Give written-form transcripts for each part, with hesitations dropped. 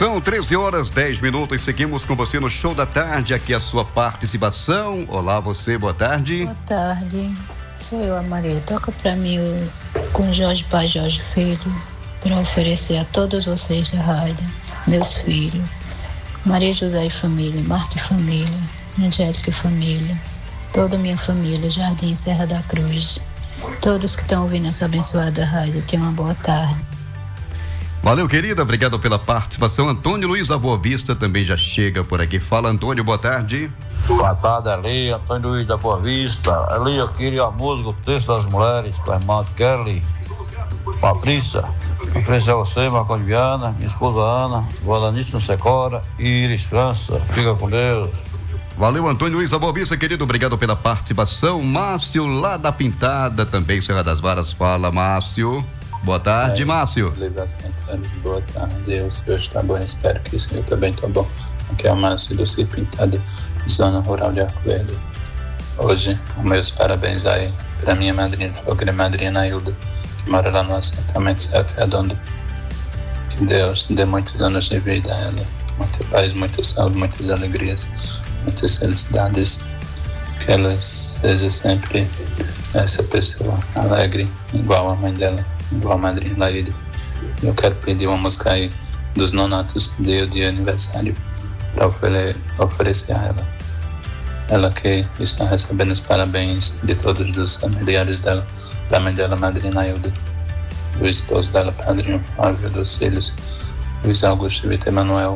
São 13h10. Seguimos com você no Show da Tarde. Aqui a sua participação. Olá, você, boa tarde. Boa tarde. Sou eu, a Maria. Toca pra mim com Jorge Pai, Jorge Filho, para oferecer a todos vocês da rádio, meus filhos, Maria José e família, Marta e família, Angélica e família, toda a minha família, Jardim Serra da Cruz. Todos que estão ouvindo essa abençoada rádio, tenham uma boa tarde. Valeu, querida, obrigado pela participação. Antônio Luiz da Boa Vista também já chega por aqui. Fala, Antônio, boa tarde. Boa tarde, Ali, Antônio Luiz da Boa Vista. Ali, eu queria a música, o texto das mulheres, com a irmã Kelly, Patrícia. Oferecer a você, Marconi Viana, minha esposa Ana, Guadanício Secora e Iris França. Fica com Deus. Valeu, Antônio Luiz da Boa Vista, querido, obrigado pela participação. Márcio, lá da Pintada, também Serra das Varas. Fala, Márcio. Boa tarde, Márcio. Boa tarde, o senhor está bom, espero que o senhor também está bom. Aqui é o Márcio do Ciro Pintado, Zona Rural de Arco Verde. Hoje, meus parabéns aí para minha madrinha, sogra madrinha Nailda, que mora lá no assentamento Certo Redondo. Que Deus dê muitos anos de vida a ela, muita paz, muita saúde, muitas alegrias, muitas felicidades. Que ela seja sempre essa pessoa alegre, igual a mãe dela, igual a madrinha Laíde. Eu quero pedir uma música aí dos Nonatos de aniversário para oferecer a ela. Ela que está recebendo os parabéns de todos os familiares dela, da mãe dela, madrinha Nailda, do esposo dela, padrinho Flávio dos Filhos, Luiz Augusto Vitor Emanuel.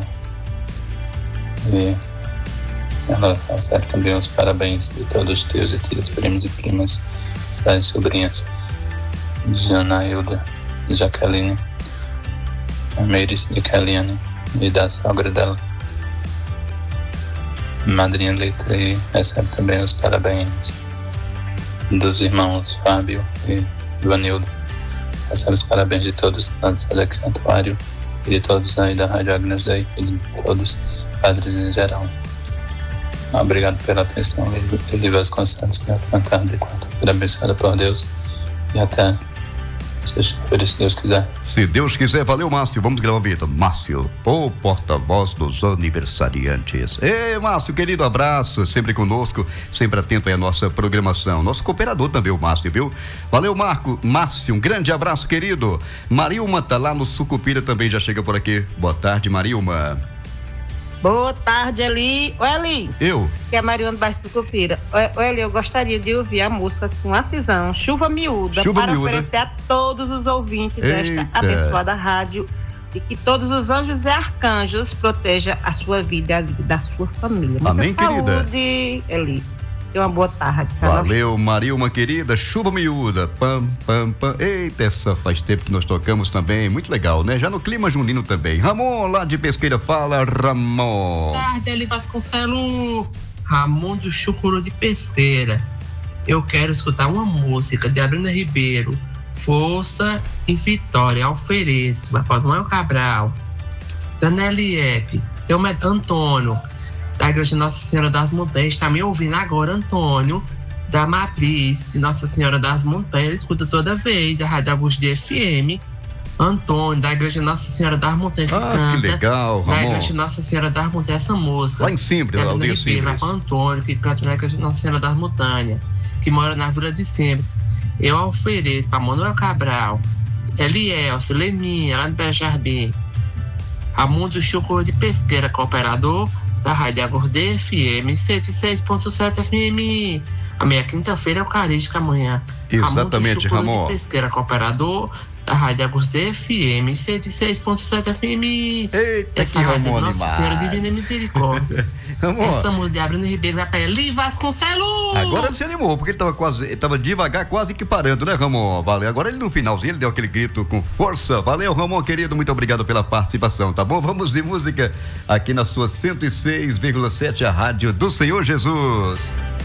E ela recebe também os parabéns de todos os tios e tias, primos e primas, das sobrinhas, Janailda, Jaqueline, a Meiris e Keliane, e da sogra dela, madrinha Lita, e recebe também os parabéns dos irmãos Fábio e Ivanildo. Recebe os parabéns de todos lá do Select Santuário e de todos aí da Rádio Agnes Day e de todos os padres em geral. Obrigado pela atenção e de Vasconcelos, boa tarde, quarta-feira abençoada por Deus e até sexta-feira, se Deus quiser. Se Deus quiser, valeu, Márcio. Vamos gravar uma vinheta. Márcio, o porta-voz dos aniversariantes. Ei, Márcio, querido, abraço, sempre conosco, sempre atento aí à nossa programação. Nosso cooperador também, o Márcio, viu? Valeu, Márcio, um grande abraço, querido. Marilma tá lá no Sucupira, também já chega por aqui. Boa tarde, Marilma. Boa tarde, Eli. Oi, Eli. Eu? Que é a Mariana do Bairro Sucupira. Oi, Eli, eu gostaria de ouvir a música com a Cisão, Chuva Miúda, para oferecer a todos os ouvintes desta abençoada rádio e que todos os anjos e arcanjos protejam a sua vida e a vida da sua família. Muita amém, saúde, querida. Eli. Uma boa tarde. Valeu, Marilma, querida. Chuva Miúda. Pam, pam, pam. Eita, essa faz tempo que nós tocamos também. Muito legal, né? Já no clima junino também. Ramon, lá de Pesqueira, fala, Ramon. Boa tarde, Eli Vasconcelos. Ramon do Chucuru de Pesqueira. Eu quero escutar uma música de Abrina Ribeiro. Força e Vitória. Ofereço. Manuel Cabral. Danelli Epe. Seu Antônio. Da Igreja Nossa Senhora das Montanhas, está me ouvindo agora, Antônio, da Matriz de Nossa Senhora das Montanhas, ele escuta toda vez, a Rádio Augusto de FM, Antônio, da Igreja Nossa Senhora das Montanhas, que canta, que legal, Ramon. Da Igreja Nossa Senhora das Montanhas, essa música, lá em Simples, lá em Simples. Antônio, que canta na Igreja Nossa Senhora das Montanhas, que mora na Vila de Simples. Eu ofereço para Manuel Cabral, Elielce, Leminha, lá no Belo Jardim, Ramundo Chucuru de Pesqueira, cooperador da Rádio Agordê FM 106.7 FM. Amanhã, quinta-feira, Eucarística amanhã. Exatamente, Ramon. De Pesqueira, cooperador da Rádio Agordê FM 106.7 FM. Eita, essa que rádio Ramon Nossa animado. Senhora Divina Misericórdia. Essa música de Abrina Ribeiro vai para Eli Vasconcelos. Agora ele se animou, porque ele tava devagar, quase que parando, né, Ramon? Valeu. Agora ele no finalzinho, ele deu aquele grito com força. Valeu, Ramon, querido, muito obrigado pela participação, tá bom? Vamos de música aqui na sua 106,7, a Rádio do Senhor Jesus.